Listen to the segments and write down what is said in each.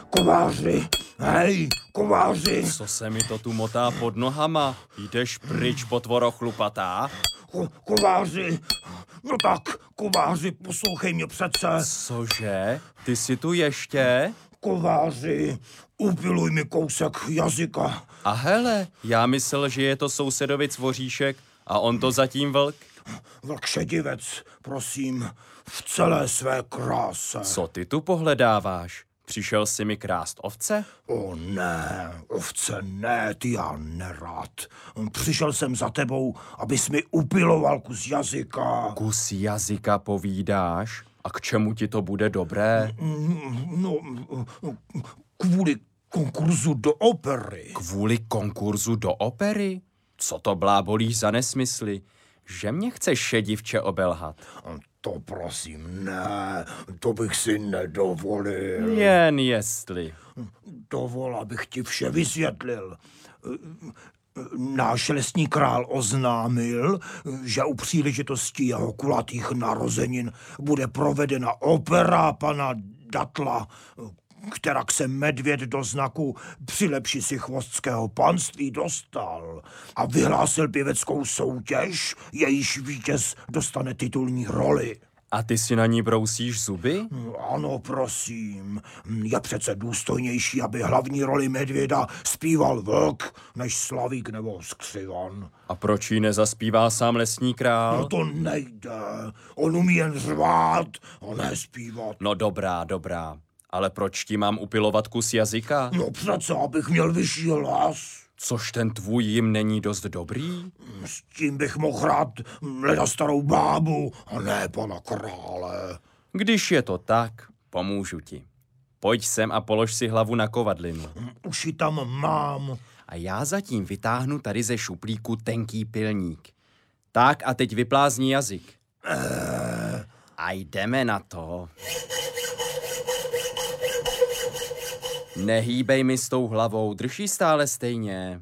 Kováři, hej, kováři. Co se mi to tu motá pod nohama? Jdeš pryč, potvoro chlupatá? Kováři, no tak, kováři, poslouchej mě přece. Cože? Ty jsi tu ještě? Kováři, upiluj mi kousek jazyka. A hele, já myslel, že je to sousedovic voříšek a on to zatím vlk. Vlk šedivec, prosím, v celé své kráse. Co ty tu pohledáváš? Přišel jsi mi krást ovce? O ne, ovce ne, ty já nerad. Přišel jsem za tebou, abys mi upiloval kus jazyka. Kus jazyka povídáš? A k čemu ti to bude dobré? No, kvůli konkurzu do opery. Kvůli konkurzu do opery? Co to blábolíš za nesmysly? Že mě chceš, šedivče, obelhat? To prosím, ne, to bych si nedovolil. Jen jestli. Dovol, abych ti vše vysvětlil. Náš lesní král oznámil, že u příležitosti jeho kulatých narozenin bude provedena opera pana Datla, kterak se medvěd do znaku přilepši si chvostského panství dostal a vyhlásil pěveckou soutěž, jejíž vítěz dostane titulní roli. A ty si na ní brousíš zuby? Ano, prosím. Je přece důstojnější, aby hlavní roli medvěda zpíval vlk, než Slavík nebo Skřivan. A proč ji nezaspívá sám lesní král? No to nejde. On umí jen řvát a ne zpívat. No dobrá. Ale proč ti mám upilovat kus jazyka? No přece, abych měl vyšší hlas. Což ten tvůj jim není dost dobrý? S tím bych mohl hrát leda starou bábu a ne pana krále. Když je to tak, pomůžu ti. Pojď sem a polož si hlavu na kovadlinu. Už ji tam mám. A já zatím vytáhnu tady ze šuplíku tenký pilník. Tak a teď vyplázni jazyk. A jdeme na to. Nehýbej mi s tou hlavou, drž ji stále stejně.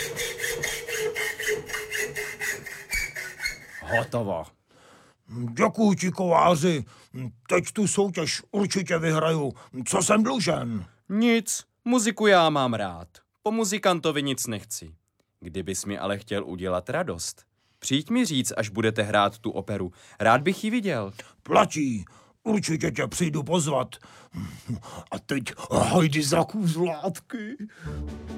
Hotovo. Děkuji ti, kováři. Teď tu soutěž určitě vyhraju. Co jsem dlužen? Nic, muziku já mám rád. Po muzikantovi nic nechci. Kdybys mi ale chtěl udělat radost, přijď mi říct, až budete hrát tu operu. Rád bych ji viděl. Platí. Určitě tě přijdu pozvat. A teď hajdy za kůzlátky.